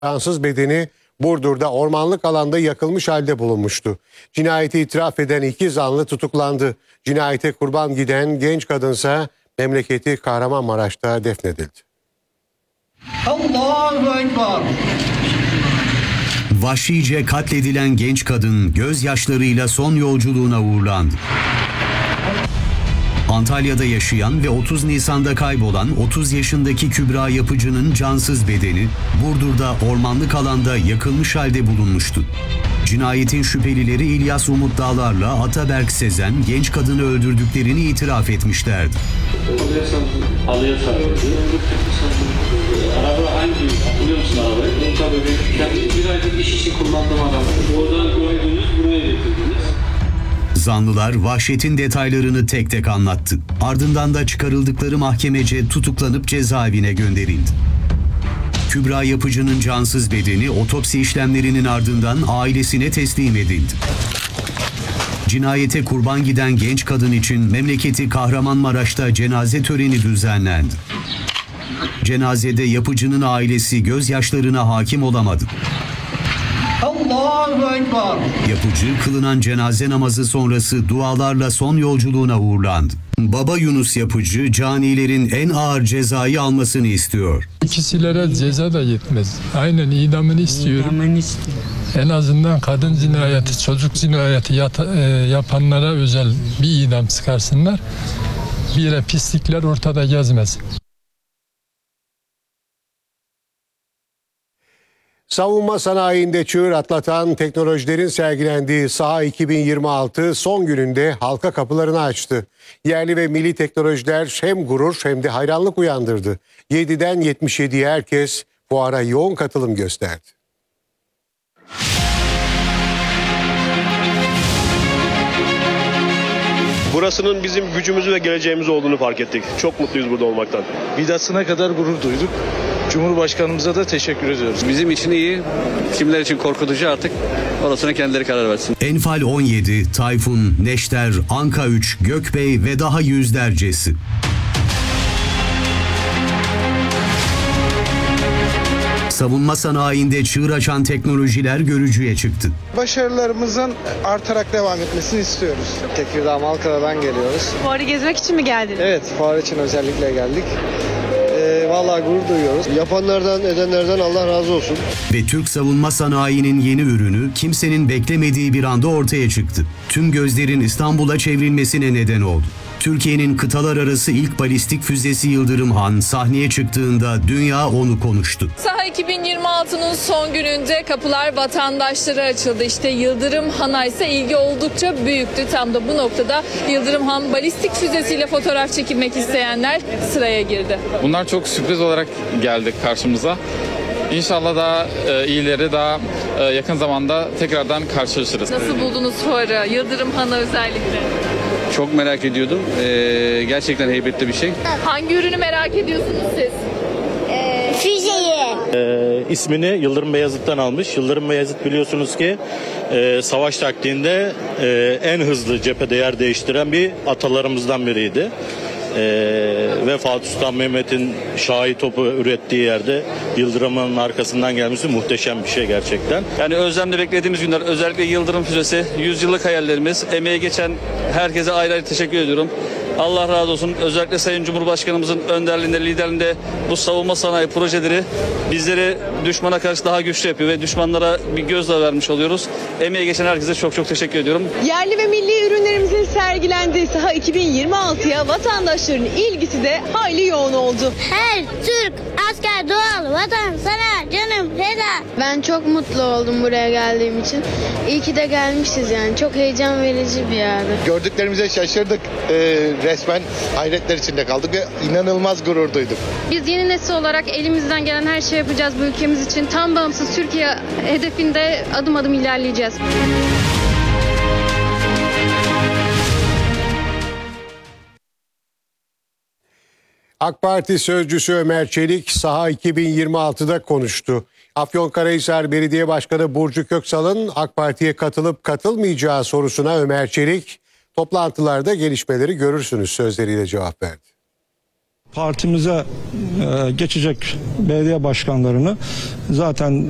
cansız bedeni Burdur'da ormanlık alanda yakılmış halde bulunmuştu. Cinayeti itiraf eden 2 zanlı tutuklandı. Cinayete kurban giden genç kadınsa memleketi Kahramanmaraş'ta defnedildi. Allahu Ekber. Vahşice katledilen genç kadın gözyaşlarıyla son yolculuğuna uğurlandı. Antalya'da yaşayan ve 30 Nisan'da kaybolan 30 yaşındaki Kübra Yapıcı'nın cansız bedeni Burdur'da ormanlık alanda yakılmış halde bulunmuştu. Cinayetin şüphelileri İlyas Umut Dağlar'la Ataberk Sezen genç kadını öldürdüklerini itiraf etmişlerdi. Halıya sarıldı. Araba hangi? Hatırlıyor musun arabayı? Tabii bir aydır iş için kullandığım araba. Oradan gördünüz, buraya getirdiniz. Zanlılar vahşetin detaylarını tek tek anlattı. Ardından da çıkarıldıkları mahkemece tutuklanıp cezaevine gönderildi. Kübra Yapıcı'nın cansız bedeni otopsi işlemlerinin ardından ailesine teslim edildi. Cinayete kurban giden genç kadın için memleketi Kahramanmaraş'ta cenaze töreni düzenlendi. Cenazede Yapıcı'nın ailesi gözyaşlarına hakim olamadı. Allahu Ekber. Yapıcı kılınan cenaze namazı sonrası dualarla son yolculuğuna uğurlandı. Baba Yunus Yapıcı canilerin en ağır cezayı almasını istiyor. İkilere ceza da yetmez. Aynen idamını istiyorum. En azından kadın cinayeti, çocuk cinayeti yapanlara özel bir idam çıkarsınlar. Bir de pislikler ortada gezmez. Savunma sanayinde çığır atlatan teknolojilerin sergilendiği Saha 2026 son gününde halka kapılarını açtı. Yerli ve milli teknolojiler hem gurur hem de hayranlık uyandırdı. 7'den 77'ye herkes fuara yoğun katılım gösterdi. Burasının bizim gücümüzü ve geleceğimiz olduğunu fark ettik. Çok mutluyuz burada olmaktan. Vidasına kadar gurur duyduk. Cumhurbaşkanımıza da teşekkür ediyoruz. Bizim için iyi, kimler için korkutucu artık orasına kendileri karar versin. Enfal 17, Tayfun, Neşter, Anka 3, Gökbey ve daha yüzlercesi. Savunma sanayinde çığır açan teknolojiler görücüye çıktı. Başarılarımızın artarak devam etmesini istiyoruz. Tekirdağ Malkara'dan geliyoruz. Fuarı gezmek için mi geldiniz? Evet, fuar için özellikle geldik. Vallahi gurur duyuyoruz. Yapanlardan, edenlerden Allah razı olsun. Ve Türk savunma sanayinin yeni ürünü kimsenin beklemediği bir anda ortaya çıktı. Tüm gözlerin İstanbul'a çevrilmesine neden oldu. Türkiye'nin kıtalar arası ilk balistik füzesi Yıldırım Han sahneye çıktığında dünya onu konuştu. Saha 2026'nın son gününde kapılar vatandaşlara açıldı. İşte Yıldırım Han'a ise ilgi oldukça büyüktü. Tam da bu noktada Yıldırım Han balistik füzesiyle fotoğraf çekilmek isteyenler sıraya girdi. Bunlar çok sürpriz olarak geldi karşımıza. İnşallah daha iyileri daha yakın zamanda tekrardan karşılaşırız. Nasıl buldunuz fuarı? Yıldırım Han'a özellikle. Çok merak ediyordum. Gerçekten heybetli bir şey. Hangi ürünü merak ediyorsunuz siz? Füzeyi. İsmini Yıldırım Beyazıt'tan almış. Yıldırım Beyazıt biliyorsunuz ki savaş taktiğinde en hızlı cephede yer değiştiren bir atalarımızdan biriydi. Ve Fatih Sultan Mehmet'in şahi topu ürettiği yerde Yıldırım'ın arkasından gelmesi muhteşem bir şey gerçekten. Yani özlemle beklediğimiz günler, özellikle Yıldırım füzesi, 100 yıllık hayallerimiz. Emeğe geçen herkese ayrı ayrı teşekkür ediyorum. Allah razı olsun. Özellikle Sayın Cumhurbaşkanımızın önderliğinde, liderliğinde bu savunma sanayi projeleri bizleri düşmana karşı daha güçlü yapıyor ve düşmanlara bir gözdağı vermiş oluyoruz. Emeğe geçen herkese çok çok teşekkür ediyorum. Yerli ve milli ürünlerimizin sergilendiği Saha 2026'ya vatandaşların ilgisi de hayli yoğun oldu. Her Türk asker doğal vatan sana canım feda. Ben çok mutlu oldum buraya geldiğim için. İyi ki de gelmişiz yani. Çok heyecan verici bir yerdi. Gördüklerimize şaşırdık. Resmen hayretler içinde kaldık ve inanılmaz gurur duyduk. Biz yeni nesil olarak elimizden gelen her şeyi yapacağız bu ülkemiz için. Tam bağımsız Türkiye hedefinde adım adım ilerleyeceğiz. AK Parti sözcüsü Ömer Çelik Saha 2026'da konuştu. Afyonkarahisar Belediye Başkanı Burcu Köksal'ın AK Parti'ye katılıp katılmayacağı sorusuna Ömer Çelik, "Toplantılarda gelişmeleri görürsünüz" sözleriyle cevap verdi. Partimize geçecek belediye başkanlarını zaten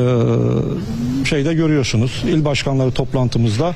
şeyde görüyorsunuz. İl başkanları toplantımızda,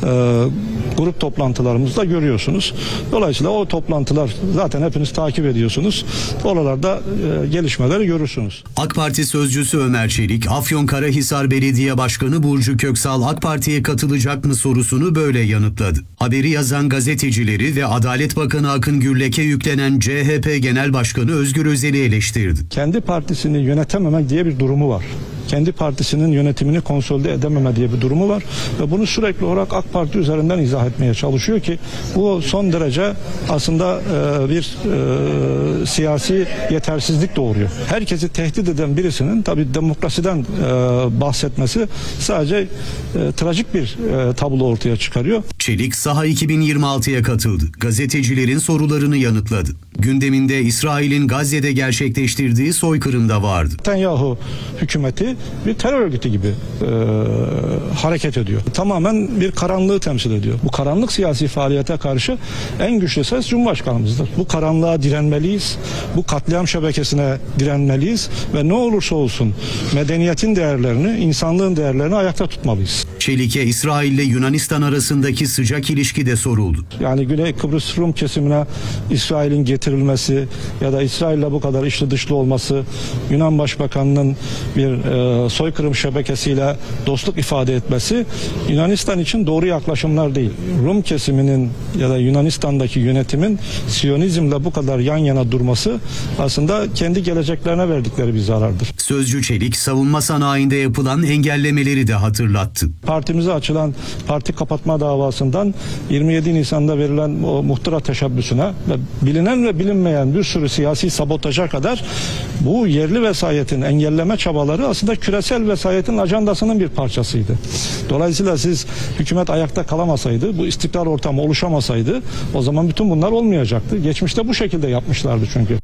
grup toplantılarımızda görüyorsunuz. Dolayısıyla o toplantılar zaten hepiniz takip ediyorsunuz. Oralarda gelişmeleri görürsünüz. AK Parti sözcüsü Ömer Çelik, Afyonkarahisar Belediye Başkanı Burcu Köksal AK Parti'ye katılacak mı sorusunu böyle yanıtladı. Haberi yazan gazetecileri ve Adalet Bakanı Akın Gürlek'e yüklenen CHP Genel Başkanı Özgür Özel'i eleştirdi. Kendi partisini yönetememek diye bir durumu var. Kendi partisinin yönetimini konsolide edememe diye bir durumu var ve bunu sürekli olarak AK Parti üzerinden izah etmeye çalışıyor ki bu son derece aslında bir siyasi yetersizlik doğuruyor. Herkesi tehdit eden birisinin tabii demokrasiden bahsetmesi sadece trajik bir tablo ortaya çıkarıyor. Çelik Saha 2026'ya katıldı. Gazetecilerin sorularını yanıtladı. Gündeminde İsrail'in Gazze'de gerçekleştirdiği soykırım da vardı. Netanyahu hükümeti bir terör örgütü gibi hareket ediyor. Tamamen bir karanlığı temsil ediyor. Bu karanlık siyasi faaliyete karşı en güçlü ses Cumhurbaşkanımızdır. Bu karanlığa direnmeliyiz. Bu katliam şebekesine direnmeliyiz ve ne olursa olsun medeniyetin değerlerini, insanlığın değerlerini ayakta tutmalıyız. Çelik'e İsrail ile Yunanistan arasındaki sıcak ilişki de soruldu. Yani Güney Kıbrıs Rum kesimine İsrail'in getirilmesi ya da İsrail'le bu kadar içli dışlı olması, Yunan Başbakanı'nın bir soykırım şebekesiyle dostluk ifade etmesi Yunanistan için doğru yaklaşımlar değil. Rum kesiminin ya da Yunanistan'daki yönetimin Siyonizmle bu kadar yan yana durması aslında kendi geleceklerine verdikleri bir zarardır. Sözcü Çelik savunma sanayinde yapılan engellemeleri de hatırlattı. Partimize açılan parti kapatma davasından 27 Nisan'da verilen o muhtıra teşebbüsüne ve bilinen ve bilinmeyen bir sürü siyasi sabotaja kadar bu yerli vesayetin engelleme çabaları aslında küresel vesayetin ajandasının bir parçasıydı. Dolayısıyla siz hükümet ayakta kalamasaydı, bu istikrar ortamı oluşamasaydı o zaman bütün bunlar olmayacaktı. Geçmişte bu şekilde yapmışlardı çünkü.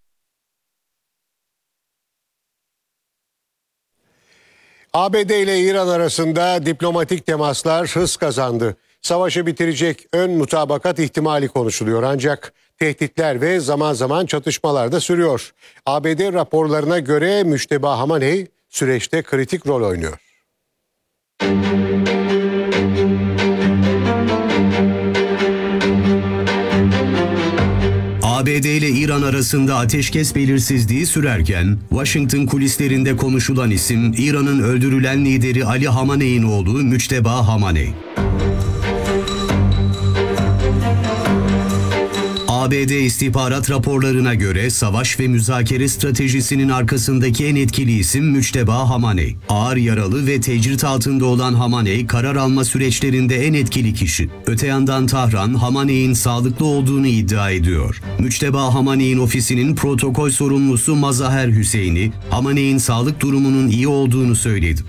ABD ile İran arasında diplomatik temaslar hız kazandı. Savaşı bitirecek ön mutabakat ihtimali konuşuluyor ancak tehditler ve zaman zaman çatışmalar da sürüyor. ABD raporlarına göre Müçteba Hamaney süreçte kritik rol oynuyor. ABD ile İran arasında ateşkes belirsizliği sürerken Washington kulislerinde konuşulan isim İran'ın öldürülen lideri Ali Hamaney'in oğlu Müçteba Hamaney. ABD istihbarat raporlarına göre savaş ve müzakere stratejisinin arkasındaki en etkili isim Müçteba Hamaney. Ağır yaralı ve tecrit altında olan Hamaney karar alma süreçlerinde en etkili kişi. Öte yandan Tahran, Hamaney'in sağlıklı olduğunu iddia ediyor. Müçteba Hamaney'in ofisinin protokol sorumlusu Mazaher Hüseyni, Hamaney'in sağlık durumunun iyi olduğunu söyledi.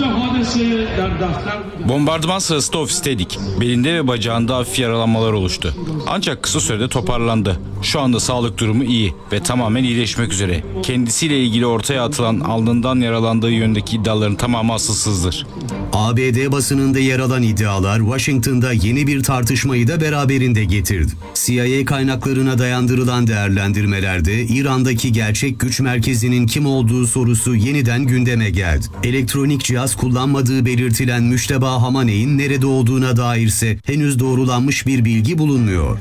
Bombardıman sırasında ofisteydik. Belinde ve bacağında hafif yaralanmalar oluştu. Ancak kısa sürede toparlandı. Şu anda sağlık durumu iyi ve tamamen iyileşmek üzere. Kendisiyle ilgili ortaya atılan alnından yaralandığı yönündeki iddiaların tamamı asılsızdır. ABD basınında yer alan iddialar Washington'da yeni bir tartışmayı da beraberinde getirdi. CIA kaynaklarına dayandırılan değerlendirmelerde İran'daki gerçek güç merkezinin kim olduğu sorusu yeniden gündeme geldi. Elektronik cihaz kullanmadığı belirtilen Müçteba Hamaney'in nerede olduğuna dairse henüz doğrulanmış bir bilgi bulunmuyor.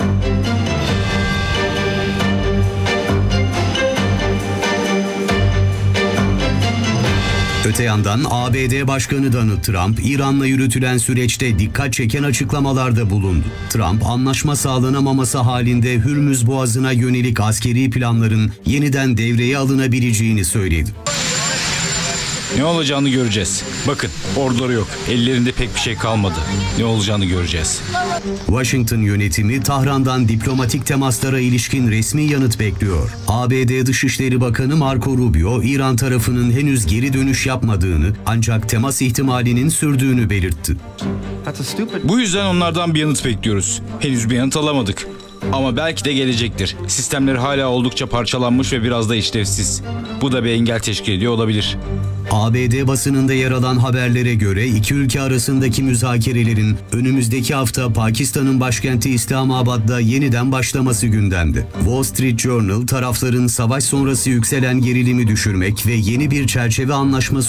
Öte yandan ABD Başkanı Donald Trump, İran'la yürütülen süreçte dikkat çeken açıklamalarda bulundu. Trump, anlaşma sağlanamaması halinde Hürmüz Boğazı'na yönelik askeri planların yeniden devreye alınabileceğini söyledi. Ne olacağını göreceğiz. Bakın, orduları yok. Ellerinde pek bir şey kalmadı. Ne olacağını göreceğiz. Washington yönetimi Tahran'dan diplomatik temaslara ilişkin resmi yanıt bekliyor. ABD Dışişleri Bakanı Marco Rubio, İran tarafının henüz geri dönüş yapmadığını ancak temas ihtimalinin sürdüğünü belirtti. Bu yüzden onlardan bir yanıt bekliyoruz. Henüz bir yanıt alamadık. Ama belki de gelecektir. Sistemleri hala oldukça parçalanmış ve biraz da işlevsiz. Bu da bir engel teşkil ediyor olabilir. ABD basınında yer alan haberlere göre iki ülke arasındaki müzakerelerin önümüzdeki hafta Pakistan'ın başkenti İslamabad'da yeniden başlaması gündemde. Wall Street Journal tarafların savaş sonrası yükselen gerilimi düşürmek ve yeni bir çerçeve anlaşması